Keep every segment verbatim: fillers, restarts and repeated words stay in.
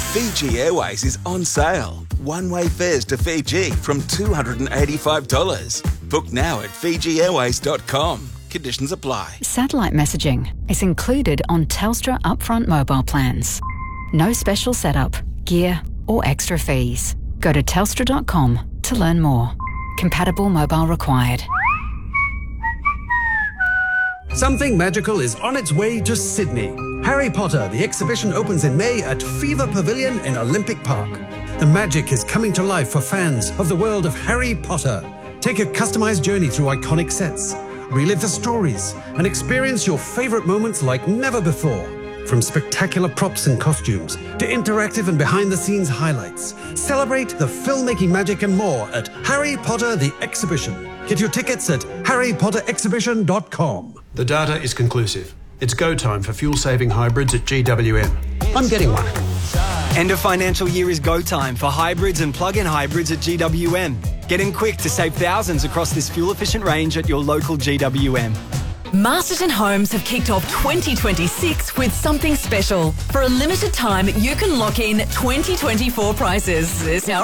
Fiji Airways is on sale. One-way fares to Fiji from two hundred eighty-five dollars. Book now at fiji airways dot com. Conditions apply. Satellite messaging is included on Telstra upfront mobile plans. No special setup, gear or extra fees. Go to telstra dot com to learn more. Compatible mobile required. Something magical is on its way to Sydney. Harry Potter, the exhibition opens in May at Fever Pavilion in Olympic Park. The magic is coming to life for fans of the world of Harry Potter. Take a customized journey through iconic sets, relive the stories, and experience your favorite moments like never before. From spectacular props and costumes to interactive and behind-the-scenes highlights, celebrate the filmmaking magic and more at Harry Potter the Exhibition. Get your tickets at harry potter exhibition dot com. The data is conclusive. It's go time for fuel-saving hybrids at G W M. I'm getting one. End of financial year is go time for hybrids and plug-in hybrids at G W M. Get in quick to save thousands across this fuel-efficient range at your local G W M. Masterton Homes have kicked off twenty twenty-six with something special. For a limited time, you can lock in twenty twenty-four prices.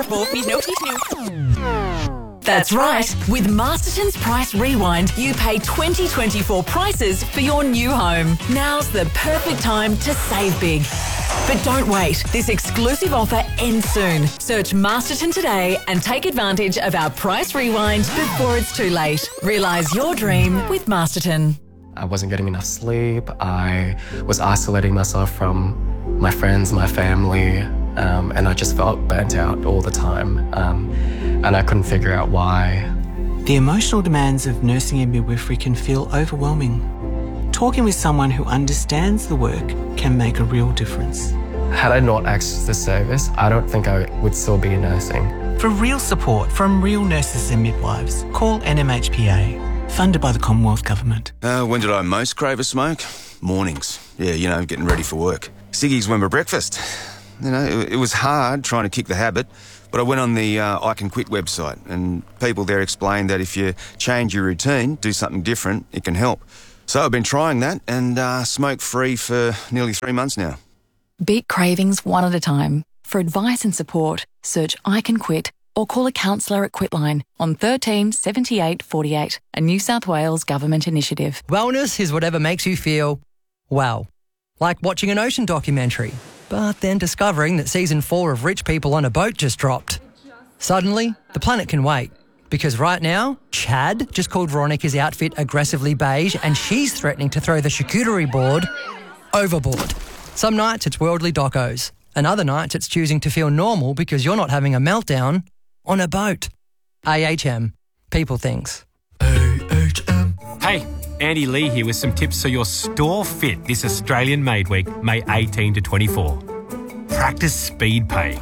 That's right. With Masterton's Price Rewind, you pay twenty twenty-four prices for your new home. Now's the perfect time to save big. But don't wait. This exclusive offer ends soon. Search Masterton today and take advantage of our Price Rewind before it's too late. Realise your dream with Masterton. I wasn't getting enough sleep. I was isolating myself from my friends, my family, um, and I just felt burnt out all the time. Um, and I couldn't figure out why. The emotional demands of nursing and midwifery can feel overwhelming. Talking with someone who understands the work can make a real difference. Had I not accessed this service, I don't think I would still be nursing. For real support from real nurses and midwives, call N M H P A, funded by the Commonwealth Government. Uh, when did I most crave a smoke? Mornings. Yeah, you know, getting ready for work. Ciggies went for breakfast. You know, it, it was hard trying to kick the habit, but I went on the uh, I Can Quit website, and people there explained that if you change your routine, do something different, it can help. So I've been trying that and uh, smoke-free for nearly three months now. Beat cravings one at a time. For advice and support, search I Can Quit or call a counsellor at Quitline on thirteen seventy-eight forty-eight, a New South Wales government initiative. Wellness is whatever makes you feel well. Like watching an ocean documentary, but then discovering that season four of Rich People on a Boat just dropped. Suddenly, the planet can wait. Because right now, Chad just called Veronica's outfit aggressively beige and she's threatening to throw the charcuterie board overboard. Some nights it's worldly docos, and other nights it's choosing to feel normal because you're not having a meltdown on a boat. A H M. People things. A H M. Hey, Andy Lee here with some tips so your store fit this Australian Made Week, May eighteenth to twenty-fourth. Practice speed paying.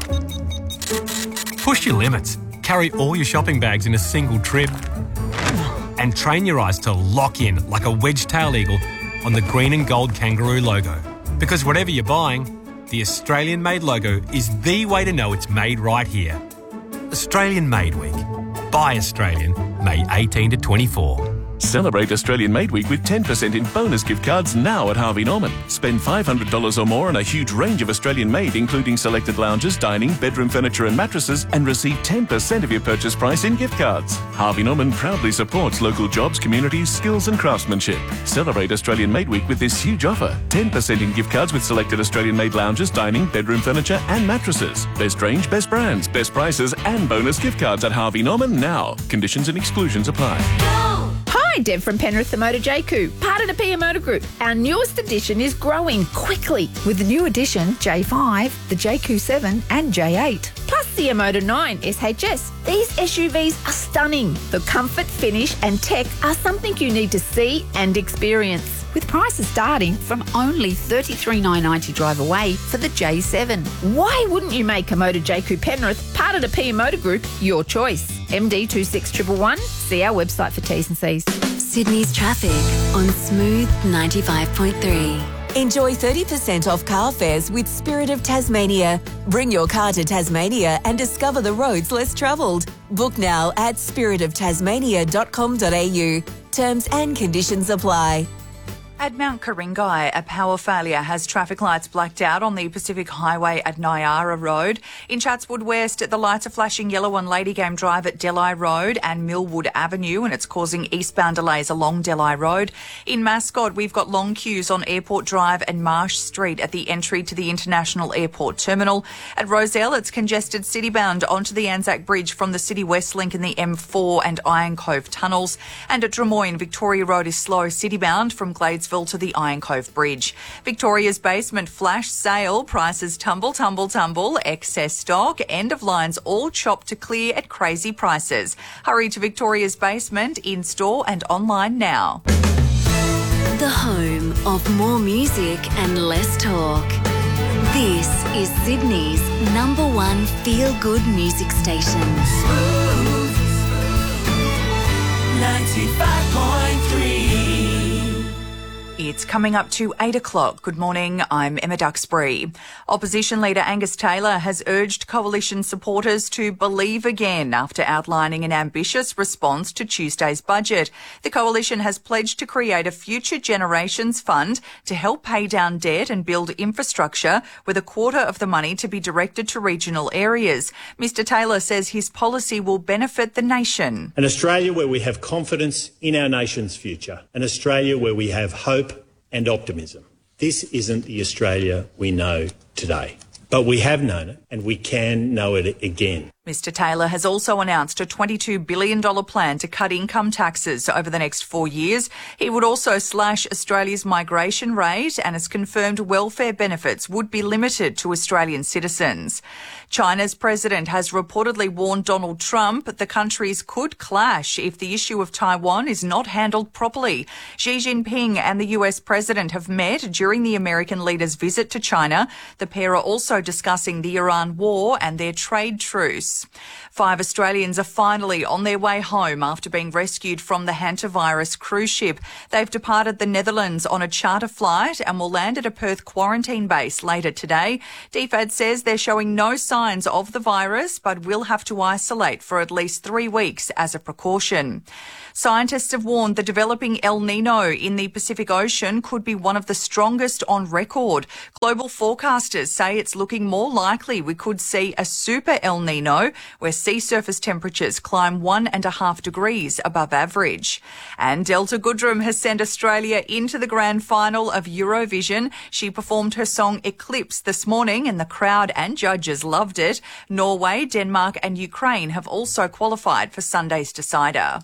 Push your limits. Carry all your shopping bags in a single trip. And train your eyes to lock in like a wedge-tailed eagle on the green and gold kangaroo logo. Because whatever you're buying, the Australian-made logo is the way to know it's made right here. Australian Made Week. Buy Australian, May eighteenth to twenty-fourth. Celebrate Australian Made Week with ten percent in bonus gift cards now at Harvey Norman. Spend five hundred dollars or more on a huge range of Australian made, including selected lounges, dining, bedroom furniture and mattresses, and receive ten percent of your purchase price in gift cards. Harvey Norman proudly supports local jobs, communities, skills and craftsmanship. Celebrate Australian Made Week with this huge offer. ten percent in gift cards with selected Australian made lounges, dining, bedroom furniture and mattresses. Best range, best brands, best prices and bonus gift cards at Harvey Norman now. Conditions and exclusions apply. Hi, Deb from Penrith the Motor J Q, part of the P M Motor Group. Our newest edition is growing quickly with the new edition J five, the J Q seven and J eight, plus the Emoda nine S H S. These S U Vs are stunning. The comfort, finish and tech are something you need to see and experience. With prices starting from only thirty-three thousand nine hundred ninety drive away for the J seven. Why wouldn't you make Emoda J Q Penrith, part of the P M Motor Group, your choice? M D two six one one one. See our website for T's and C's. Sydney's traffic on Smooth ninety-five point three. Enjoy thirty percent off car fares with Spirit of Tasmania. Bring your car to Tasmania and discover the roads less travelled. Book now at spirit of tasmania dot com dot a u. Terms and conditions apply. At Mount Ku-ring-gai, a power failure has traffic lights blacked out on the Pacific Highway at Nyara Road. In Chatswood West, the lights are flashing yellow on Lady Game Drive at Delhi Road and Millwood Avenue, and it's causing eastbound delays along Delhi Road. In Mascot, we've got long queues on Airport Drive and Marsh Street at the entry to the International Airport Terminal. At Rozelle, it's congested citybound onto the Anzac Bridge from the City West Link in the M four and Iron Cove tunnels. And at Drummoyne, Victoria Road is slow citybound from Gladesville to the Iron Cove Bridge. Victoria's basement flash sale, prices tumble, tumble, tumble, excess stock, end of lines all chopped to clear at crazy prices. Hurry to Victoria's basement, in-store and online now. The home of more music and less talk. This is Sydney's number one feel-good music station. Smooth ninety-five point three. It's coming up to eight o'clock. Good morning, I'm Emma Duxbury. Opposition leader Angus Taylor has urged coalition supporters to believe again after outlining an ambitious response to Tuesday's budget. The coalition has pledged to create a Future Generations Fund to help pay down debt and build infrastructure, with a quarter of the money to be directed to regional areas. Mister Taylor says his policy will benefit the nation. An Australia where we have confidence in our nation's future. An Australia where we have hope and optimism. This isn't the Australia we know today, but we have known it and we can know it again. Mister Taylor has also announced a twenty-two billion dollars plan to cut income taxes over the next four years. He would also slash Australia's migration rate and has confirmed welfare benefits would be limited to Australian citizens. China's president has reportedly warned Donald Trump the countries could clash if the issue of Taiwan is not handled properly. Xi Jinping and the U S president have met during the American leader's visit to China. The pair are also discussing the Iran war and their trade truce. Five Australians are finally on their way home after being rescued from the hantavirus cruise ship. They've departed the Netherlands on a charter flight and will land at a Perth quarantine base later today. D F A D says they're showing no signs of the virus, but will have to isolate for at least three weeks as a precaution. Scientists have warned the developing El Nino in the Pacific Ocean could be one of the strongest on record. Global forecasters say it's looking more likely we could see a super El Nino, where sea surface temperatures climb one and a half degrees above average. And Delta Goodrem has sent Australia into the grand final of Eurovision. She performed her song Eclipse this morning and the crowd and judges loved it. Norway, Denmark and Ukraine have also qualified for Sunday's decider.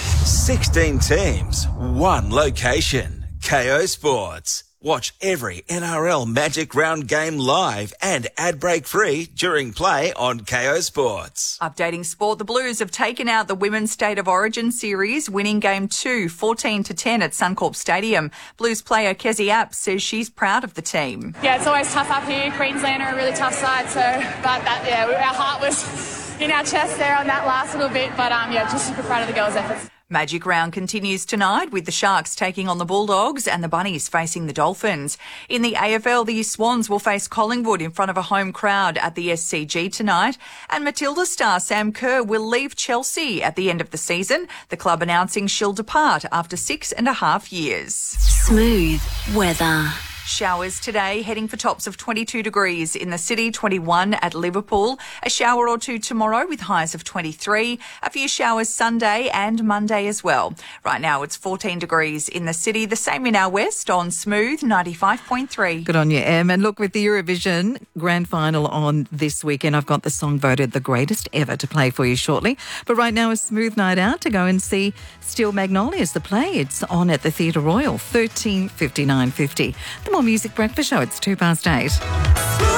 sixteen teams, one location. K O Sports. Watch every N R L Magic Round game live and ad break free during play on K O Sports. Updating sport, the Blues have taken out the Women's State of Origin series, winning game two, fourteen to ten at Suncorp Stadium. Blues player Kezzy Apps says she's proud of the team. Yeah, it's always tough up here. Queensland are a really tough side, so, but that, yeah, our heart was in our chest there on that last little bit, but um, yeah, just super proud of the girls' efforts. Magic Round continues tonight with the Sharks taking on the Bulldogs and the Bunnies facing the Dolphins. In the A F L, the Swans will face Collingwood in front of a home crowd at the S C G tonight. And Matilda star Sam Kerr will leave Chelsea at the end of the season, the club announcing she'll depart after six and a half years. Smooth weather. Showers today, heading for tops of twenty-two degrees in the city, twenty-one at Liverpool. A shower or two tomorrow with highs of twenty-three. A few showers Sunday and Monday as well. Right now it's fourteen degrees in the city, the same in our west on Smooth ninety-five point three. Good on you, Em. And look, with the Eurovision grand final on this weekend, I've got the song voted the greatest ever to play for you shortly. But right now, a smooth night out to go and see Steel Magnolias, the play. It's on at the Theatre Royal, thirteen fifty-nine fifty. The More Music Breakfast Show. It's two past eight.